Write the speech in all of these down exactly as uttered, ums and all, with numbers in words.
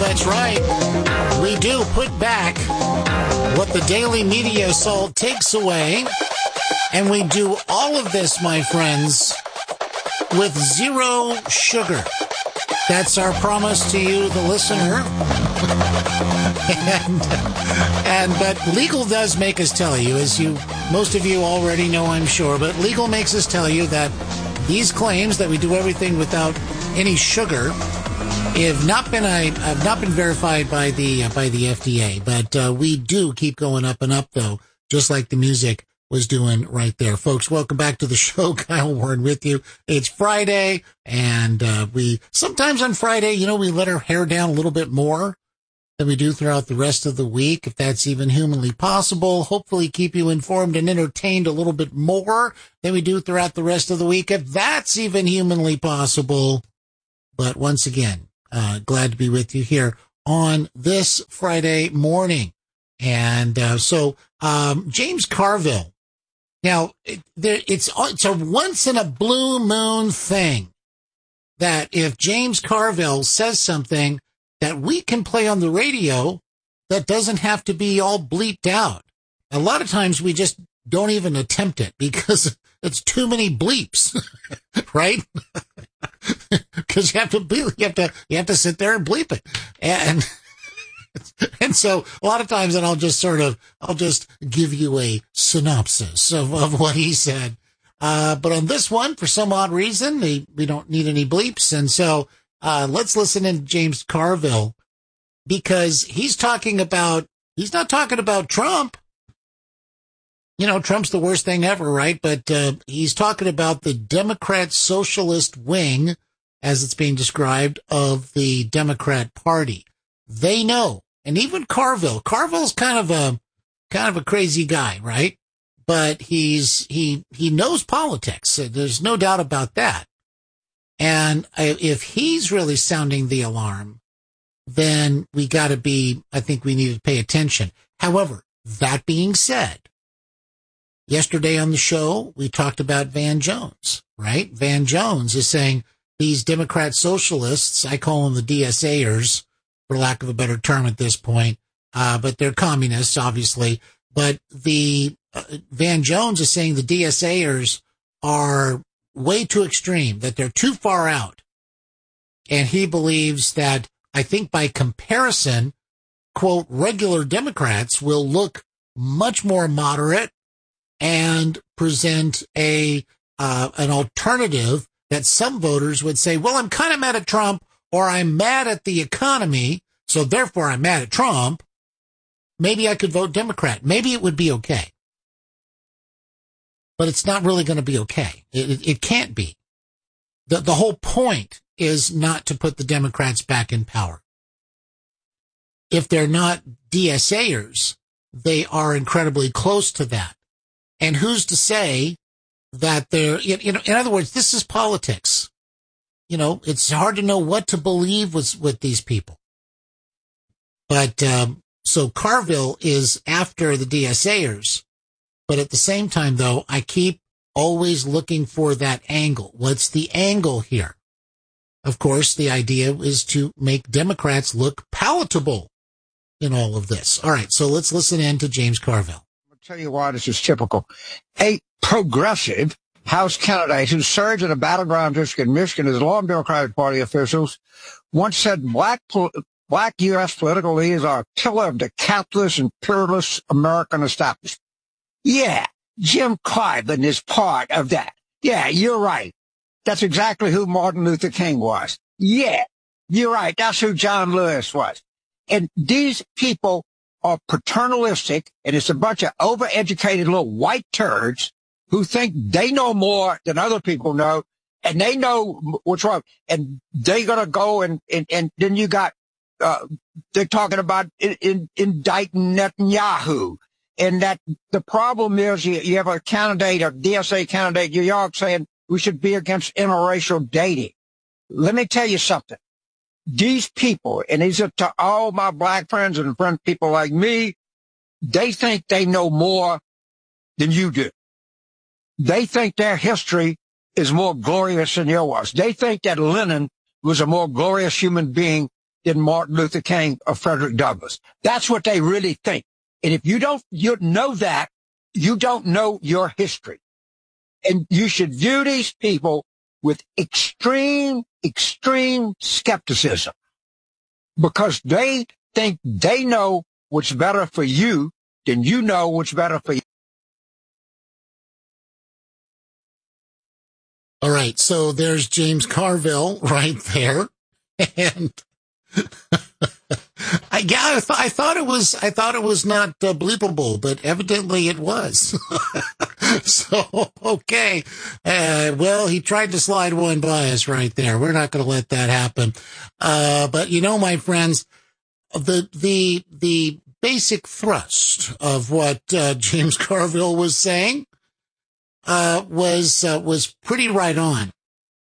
that's right. We do put back what the daily media assault takes away, and we do all of this, my friends, with zero sugar. That's our promise to you, the listener. and, and but legal does make us tell you, as you most of you already know, I'm sure, but legal makes us tell you that these claims that we do everything without any sugar have not been uh, have not been verified by the uh, by the F D A. But uh, we do keep going up and up, though, just like the music was doing right there. Folks, welcome back to the show. Kyle Warren with you. It's Friday, and uh, we sometimes on Friday, you know, we let our hair down a little bit more than we do throughout the rest of the week, if that's even humanly possible. Hopefully keep you informed and entertained a little bit more than we do throughout the rest of the week, if that's even humanly possible. But once again, uh, glad to be with you here on this Friday morning. And uh, so um, James Carville. Now, it, there, it's it's a once-in-a-blue moon thing that if James Carville says something that we can play on the radio that doesn't have to be all bleeped out. A lot of times we just don't even attempt it because it's too many bleeps, right? Because you have to bleep, you have to you have to sit there and bleep it, and. And so a lot of times, and I'll just sort of, I'll just give you a synopsis of, of what he said. Uh, but on this one, for some odd reason, we, we don't need any bleeps. And so, uh, let's listen in to James Carville, because he's talking about, he's not talking about Trump. You know, Trump's the worst thing ever, right? But, uh, he's talking about the Democrat socialist wing, as it's being described, of the Democrat Party. They know. And even Carville, Carville's kind of a, kind of a crazy guy, right? But he's, he, he knows politics. There's no doubt about that. And if he's really sounding the alarm, then we gotta be, I think we need to pay attention. However, that being said, yesterday on the show, we talked about Van Jones, right? Van Jones is saying these Democrat socialists, I call them the D S A-ers, for lack of a better term at this point, uh, but they're communists, obviously. But the uh, Van Jones is saying the D S A-ers are way too extreme, that they're too far out. And he believes that, I think by comparison, quote, regular Democrats will look much more moderate and present a uh, an alternative that some voters would say, well, I'm kind of mad at Trump, or I'm mad at the economy, so therefore I'm mad at Trump. Maybe I could vote Democrat. Maybe it would be okay. But it's not really going to be okay. It, it, it can't be. The, the whole point is not to put the Democrats back in power. If they're not D S A-ers, they are incredibly close to that. And who's to say that they're, you know, in other words, this is politics. You know, it's hard to know what to believe with, with these people. But, um, so Carville is after the D S A-ers. But at the same time, though, I keep always looking for that angle. What's the angle here? Of course, the idea is to make Democrats look palatable in all of this. All right, so let's listen in to James Carville. I'll tell you why this is typical. A progressive House candidate who served in a battleground district in Michigan as long Democratic Party officials once said black black U S political leaders are a killer of the capitalist and imperialist American establishment. Yeah, Jim Clyburn is part of that. Yeah, you're right. That's exactly who Martin Luther King was. Yeah, you're right. That's who John Lewis was. And these people are paternalistic, and it's a bunch of overeducated little white turds who think they know more than other people know, and they know what's wrong. And they're going to go and, and, and then you got, uh, they're talking about in, in, indicting Netanyahu. And that the problem is you, you have a candidate, a D S A candidate, New York, saying we should be against interracial dating. Let me tell you something. These people, and these are to all my black friends and friend people like me, they think they know more than you do. They think their history is more glorious than yours. They think that Lenin was a more glorious human being than Martin Luther King or Frederick Douglass. That's what they really think. And if you don't you know that, you don't know your history. And you should view these people with extreme, extreme skepticism because they think they know what's better for you than you know what's better for you. All right, so there's James Carville right there, and I yeah, I, th- I thought it was I thought it was not uh, bleepable, but evidently it was. So okay, uh, well, he tried to slide one by us right there. We're not going to let that happen. Uh, but you know, my friends, the the the basic thrust of what uh, James Carville was saying. Uh, was, uh, was pretty right on.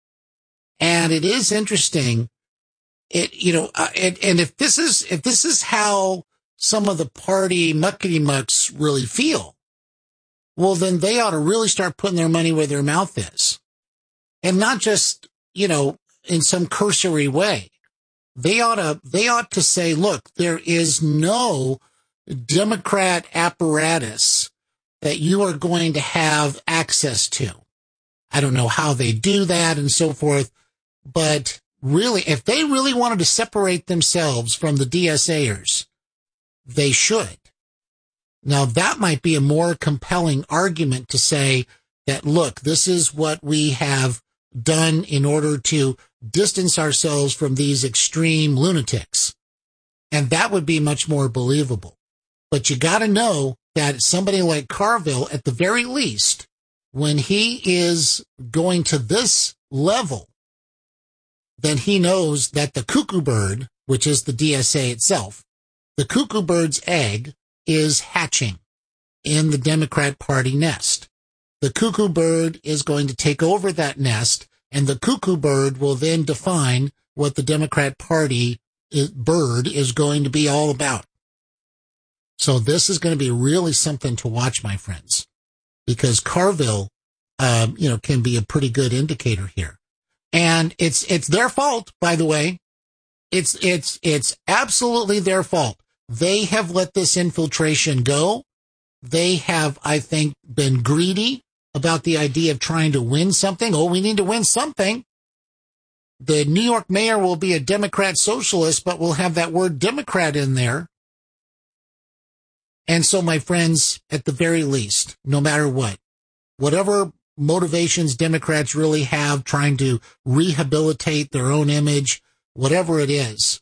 And it is interesting. It, you know, uh, and, and if this is, if this is how some of the party muckety mucks really feel, well, then they ought to really start putting their money where their mouth is. And not just, you know, in some cursory way. They ought to, they ought to say, look, there is no Democrat apparatus that you are going to have access to. I don't know how they do that and so forth, but really, if they really wanted to separate themselves from the D S Ayers, they should. Now, that might be a more compelling argument to say that, look, this is what we have done in order to distance ourselves from these extreme lunatics. And that would be much more believable. But you got to know that somebody like Carville, at the very least, when he is going to this level, then he knows that the cuckoo bird, which is the D S A itself, the cuckoo bird's egg is hatching in the Democrat Party nest. The cuckoo bird is going to take over that nest, and the cuckoo bird will then define what the Democrat Party bird is going to be all about. So this is going to be really something to watch, my friends, because Carville, um, you know, can be a pretty good indicator here. And it's, it's their fault, by the way. It's, it's, it's absolutely their fault. They have let this infiltration go. They have, I think, been greedy about the idea of trying to win something. Oh, we need to win something. The New York mayor will be a Democrat socialist, but we'll have that word Democrat in there. And so, my friends, at the very least, no matter what, whatever motivations Democrats really have trying to rehabilitate their own image, whatever it is,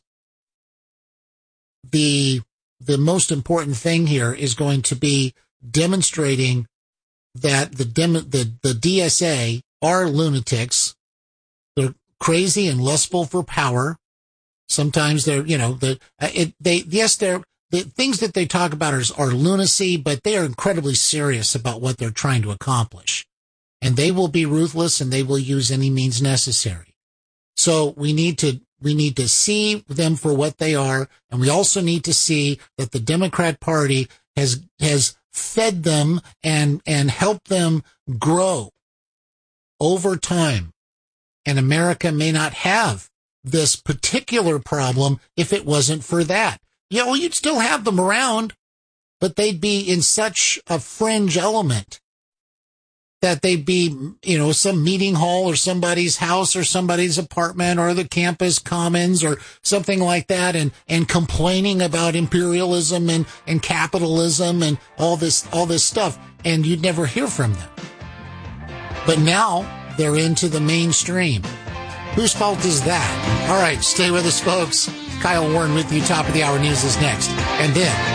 the the most important thing here is going to be demonstrating that the dem- the, the D S A are lunatics. They're crazy and lustful for power. Sometimes they're, you know, the it, they yes, they're the things that they talk about are, are lunacy, but they are incredibly serious about what they're trying to accomplish. And they will be ruthless and they will use any means necessary. So we need to, we need to see them for what they are. And we also need to see that the Democrat Party has, has fed them and, and helped them grow over time. And America may not have this particular problem if it wasn't for that. Yeah, well, you'd still have them around, but they'd be in such a fringe element that they'd be, you know, some meeting hall or somebody's house or somebody's apartment or the campus commons or something like that, and, and complaining about imperialism and, and capitalism and all this, all this stuff, and you'd never hear from them. But now they're into the mainstream. Whose fault is that? All right, stay with us, folks. Kyle Warren with you. Top of the hour news is next. And then